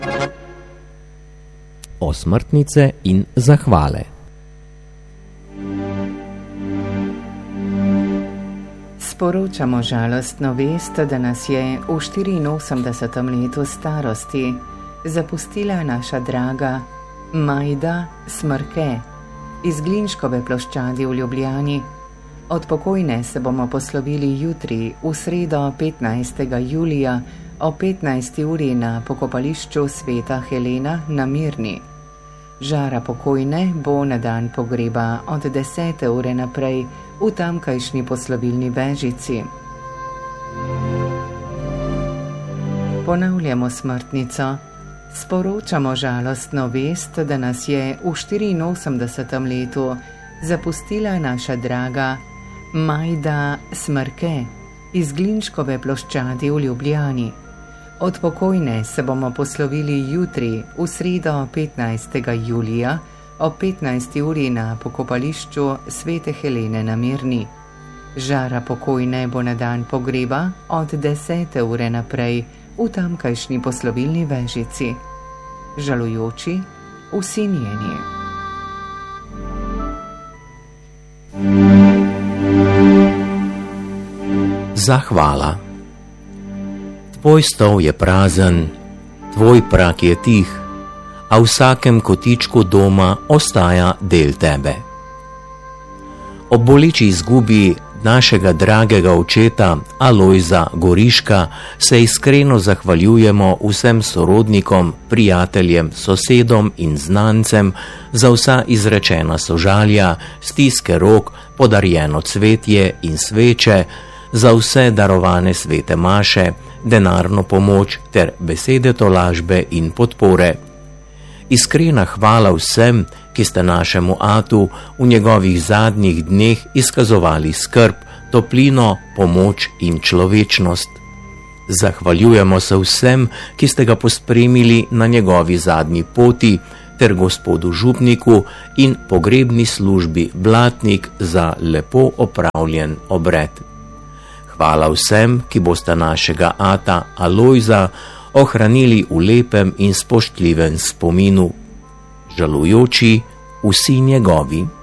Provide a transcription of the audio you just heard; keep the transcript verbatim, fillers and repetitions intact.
Osmrtnice in zahvale. Sporočamo žalostno vest, da nas je v štiriinosemdesetem letu starosti zapustila naša draga Majda Smrke iz Glinškove ploščadi v Ljubljani. Od pokojne se bomo poslovili jutri, v sredo petnajstega julija o petnajsti uri na pokopališču Sveta Helena na Mirni. Žara pokojne bo na dan pogreba od desete ure naprej v tamkajšnji poslovilni vežici. Ponavljamo smrtnico. Sporočamo žalostno vest, da nas je v štiriinosemdesetem letu zapustila naša draga Majda Smrke iz Glinškove ploščadi v Ljubljani. Od pokojne se bomo poslovili jutri, v sredo petnajstega julija o petnajsti uri na pokopališču Svete Helene na Mirni. Žara pokojne bo na dan pogreba od desete ure naprej v tamkajšnji poslovilni vežici. Žalujoči vsi njeni. Zahvala. Tvoj stol je prazen, tvoj prak je tih, a v vsakem kotičku doma ostaja del tebe. Ob boleči izgubi našega dragega očeta Alojza Goriška se iskreno zahvaljujemo vsem sorodnikom, prijateljem, sosedom in znancem za vsa izrečena sožalja, stiske rok, podarjeno cvetje in sveče, za vse darovane svete maše, denarno pomoč ter besede tolažbe in podpore. Iskrena hvala vsem, ki ste našemu atu v njegovih zadnjih dneh izkazovali skrb, toplino, pomoč in človečnost. Zahvaljujemo se vsem, ki ste ga pospremili na njegovi zadnji poti, ter gospodu župniku in pogrebni službi Blatnik za lepo opravljen obred. Hvala vsem, ki boste našega ata Alojza ohranili v lepem in spoštljivem spominu. Žalujoči vsi njegovi.